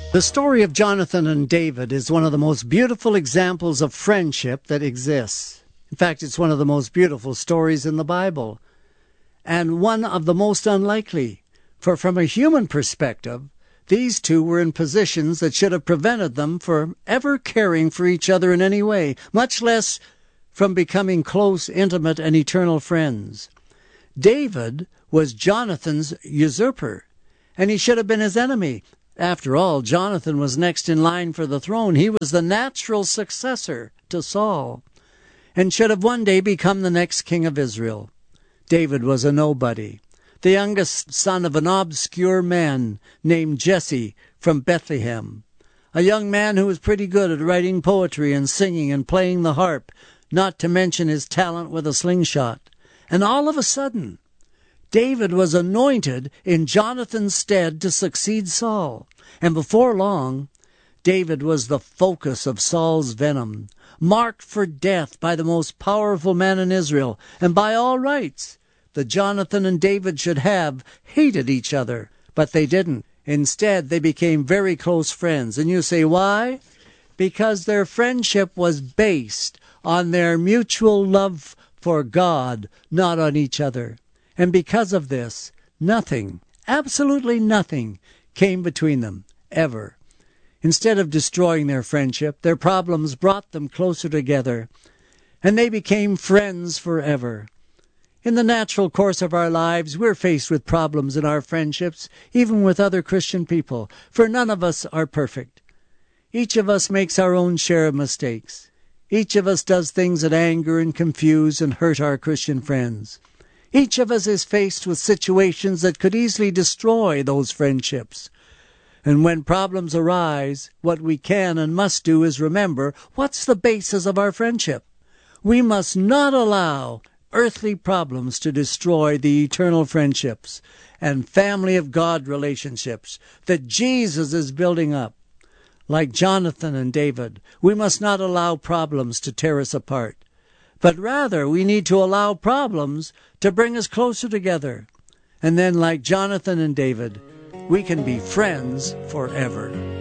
The story of Jonathan and David is one of the most beautiful examples of friendship that exists. In fact, it's one of the most beautiful stories in the Bible, and one of the most unlikely. For from a human perspective, these two were in positions that should have prevented them from ever caring for each other in any way, much less from becoming close, intimate, and eternal friends. David was Jonathan's usurper, and he should have been his enemy. After all, Jonathan was next in line for the throne. He was the natural successor to Saul, and should have one day become the next king of Israel. David was a nobody, the youngest son of an obscure man named Jesse from Bethlehem, a young man who was pretty good at writing poetry and singing and playing the harp, not to mention his talent with a slingshot. And all of a sudden, David was anointed in Jonathan's stead to succeed Saul. And before long, David was the focus of Saul's venom, marked for death by the most powerful man in Israel. And by all rights, the Jonathan and David should have hated each other. But they didn't. Instead, they became very close friends. And you say, why? Because their friendship was based on their mutual love for God, not on each other. And because of this, nothing, absolutely nothing, came between them, ever. Instead of destroying their friendship, their problems brought them closer together, and they became friends forever. In the natural course of our lives, we're faced with problems in our friendships, even with other Christian people, for none of us are perfect. Each of us makes our own share of mistakes. Each of us does things that anger and confuse and hurt our Christian friends. Each of us is faced with situations that could easily destroy those friendships. And when problems arise, what we can and must do is remember, what's the basis of our friendship? We must not allow earthly problems to destroy the eternal friendships and family of God relationships that Jesus is building up. Like Jonathan and David, we must not allow problems to tear us apart. But rather, we need to allow problems to bring us closer together. And then, like Jonathan and David, we can be friends forever.